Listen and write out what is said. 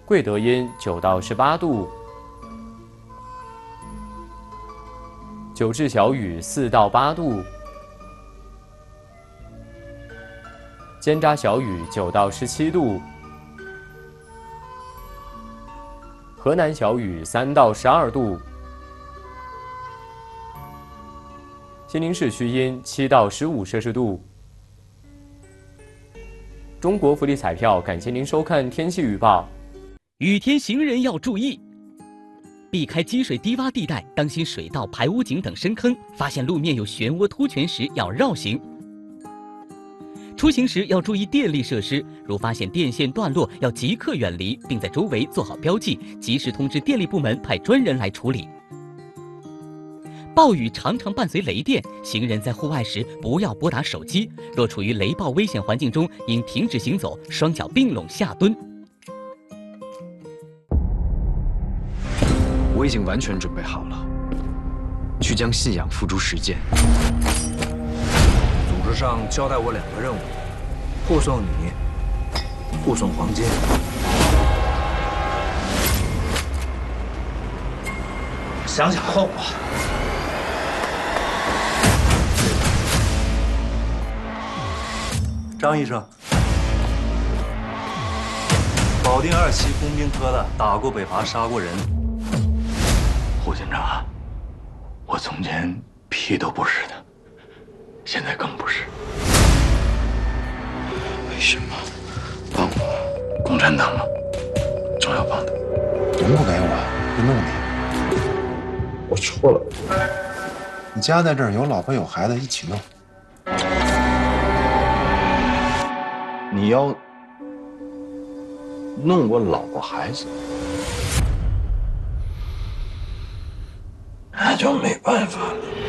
贵德阴9到18度，九至小雨4到8度，尖扎小雨9到17度，河南小雨3到12度，西宁市区阴7到15摄氏度。中国福利彩票感谢您收看天气预报。 雨天行人要注意，避开积水低洼地带，当心水道、排污井等深坑。发现路面有漩涡凸泉时要绕行。出行时要注意电力设施，如发现电线断落，要即刻远离，并在周围做好标记，及时通知电力部门派专人来处理。暴雨常常伴随雷电，行人在户外时不要拨打手机。若处于雷暴危险环境中，应停止行走，双脚并拢下蹲。 我已经完全准备好了，去将信仰付诸实践。 组织上交代我2个任务：护送你，护送黄金。想想后果。张医生，保定2期工兵科的，打过北伐，杀过人。 胡警长，我从前屁都不是的，现在更不是。为什么帮我？共产党吗？总要帮的。 赢不给我，就弄你。 我错了。 你家在这儿，有老婆有孩子，一起弄。 你要弄我老婆孩子，那就没办法了。